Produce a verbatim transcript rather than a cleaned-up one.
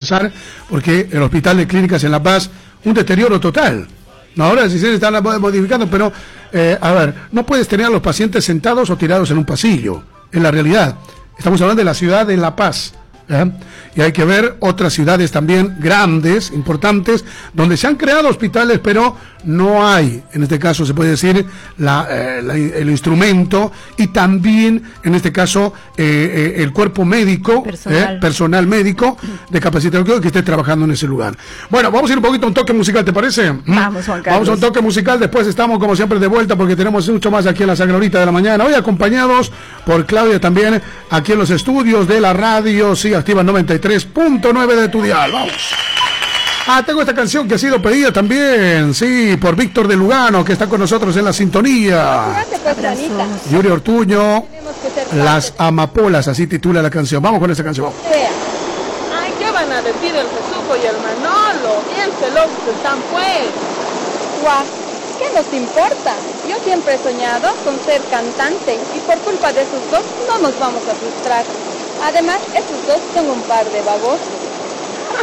pasar, porque el Hospital de Clínicas en La Paz, un deterioro total. Ahora sí se están modificando, pero, eh, a ver, no puedes tener a los pacientes sentados o tirados en un pasillo, en la realidad. Estamos hablando de la ciudad de La Paz. ¿Eh? Y hay que ver otras ciudades también grandes, importantes, donde se han creado hospitales, pero no hay, en este caso se puede decir, la, eh, la, el instrumento y también, en este caso, eh, eh, el cuerpo médico, personal. Eh, personal médico de capacitación que esté trabajando en ese lugar. Bueno, vamos a ir un poquito a un toque musical, ¿te parece? Vamos, Juan Carlos. Vamos a un toque musical, después estamos como siempre de vuelta porque tenemos mucho más aquí en la Sagra Horita de la Mañana, hoy acompañados por Claudia también, aquí en los estudios de la radio, sí, activa noventa y tres punto nueve de tu dial. Vamos. Ah, tengo esta canción que ha sido pedida también, sí, por Víctor de Lugano, que está con nosotros en la sintonía. Yuri Ortuño, Las Amapolas, así titula la canción. Vamos con esa canción. Ay, ¿qué van a decir el Jesuco y el Manolo? Bien celosos están, pues. Guau, ¿qué nos importa? Yo siempre he soñado con ser cantante y por culpa de esos dos no nos vamos a frustrar. Además, esos dos son un par de babosos.